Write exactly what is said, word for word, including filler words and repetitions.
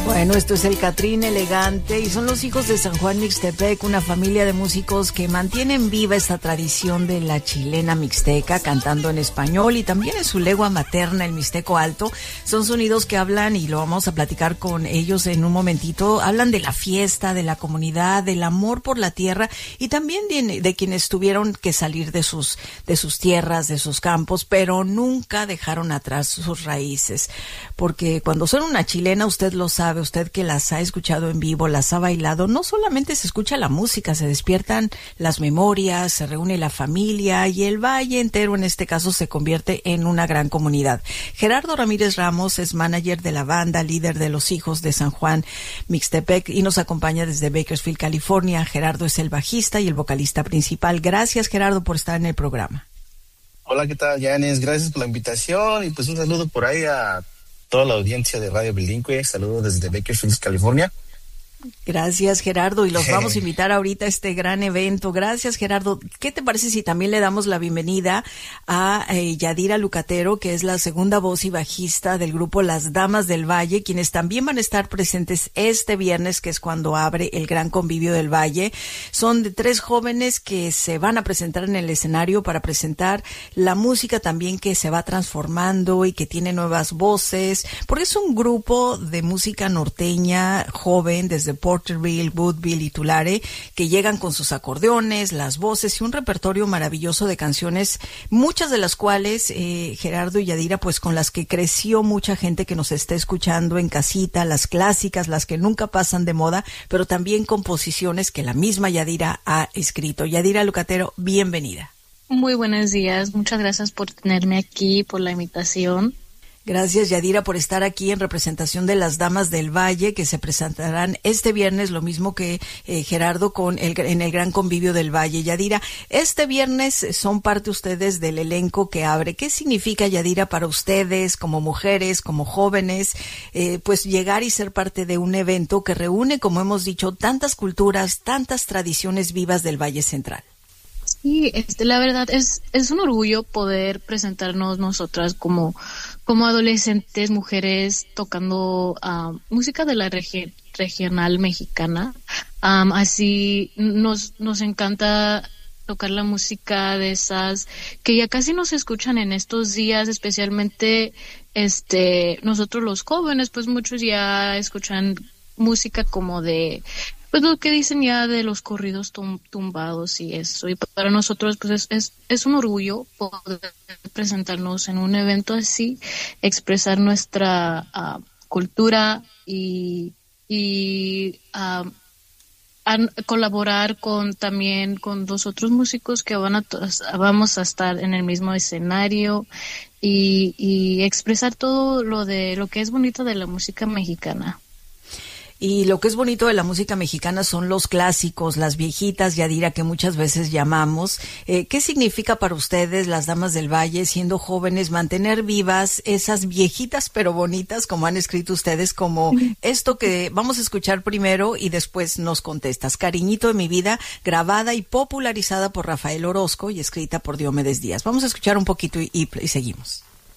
Bueno, esto es el Catrín Elegante y son los hijos de San Juan Mixtepec, una familia de músicos que mantienen viva esta tradición de la chilena mixteca, cantando en español y también en su lengua materna, el mixteco alto. Son sonidos que hablan, y lo vamos a platicar con ellos en un momentito, hablan de la fiesta, de la comunidad, del amor por la tierra y también de, de quienes tuvieron que salir de sus, de sus tierras, de sus campos, pero nunca dejaron atrás sus raíces. Porque cuando son una chilena, usted lo sabe, usted que las ha escuchado en vivo, las ha bailado, no solamente se escucha la música, se despiertan las memorias, se reúne la familia y el valle entero en este caso se convierte en una gran comunidad. Gerardo Ramírez Ramos es manager de la banda, líder de los hijos de San Juan Mixtepec y nos acompaña desde Bakersfield, California. Gerardo es el bajista y el vocalista principal. Gracias, Gerardo, por estar en el programa. Hola, ¿qué tal, Yanis? Gracias por la invitación y pues un saludo por ahí a toda la audiencia de Radio Bilingüe. Saludos desde Bakersfield, California. Gracias, Gerardo, y los vamos a invitar ahorita a este gran evento. Gracias, Gerardo. ¿Qué te parece si también le damos la bienvenida a eh, Yadira Lucatero, que es la segunda voz y bajista del grupo Las Damas del Valle, quienes también van a estar presentes este viernes, que es cuando abre el Gran Convivio del Valle? Son de tres jóvenes que se van a presentar en el escenario para presentar la música también que se va transformando y que tiene nuevas voces, porque es un grupo de música norteña joven desde de Porterville, Woodville y Tulare, que llegan con sus acordeones, las voces y un repertorio maravilloso de canciones, muchas de las cuales, eh, Gerardo y Yadira, pues con las que creció mucha gente que nos está escuchando en casita, las clásicas, las que nunca pasan de moda, pero también composiciones que la misma Yadira ha escrito. Yadira Lucatero, bienvenida. Muy buenos días, muchas gracias por tenerme aquí, por la invitación. Gracias, Yadira, por estar aquí en representación de las Damas del Valle, que se presentarán este viernes, lo mismo que eh, Gerardo, con el, en el Gran Convivio del Valle. Yadira, este viernes son parte ustedes del elenco que abre. ¿Qué significa, Yadira, para ustedes, como mujeres, como jóvenes, eh, pues llegar y ser parte de un evento que reúne, como hemos dicho, tantas culturas, tantas tradiciones vivas del Valle Central? Sí, este, la verdad es es un orgullo poder presentarnos nosotras como como adolescentes, mujeres tocando uh, música de la regi- regional mexicana. Um, así nos nos encanta tocar la música de esas que ya casi no se escuchan en estos días, especialmente este nosotros los jóvenes, pues muchos ya escuchan música como de pues lo que dicen ya de los corridos tum- tumbados y eso, y para nosotros pues es, es, es un orgullo poder presentarnos en un evento así, expresar nuestra uh, cultura y, y uh, an, colaborar con también con dos otros músicos que van a vamos a estar en el mismo escenario y, y expresar todo lo de lo que es bonito de la música mexicana. Y lo que es bonito de la música mexicana son los clásicos, las viejitas, Yadira, que muchas veces llamamos. Eh, ¿Qué significa para ustedes, las Damas del Valle, siendo jóvenes, mantener vivas esas viejitas pero bonitas, como han escrito ustedes, como esto que vamos a escuchar primero y después nos contestas? Cariñito de mi vida, grabada y popularizada por Rafael Orozco y escrita por Diomedes Díaz. Vamos a escuchar un poquito y, y, y seguimos.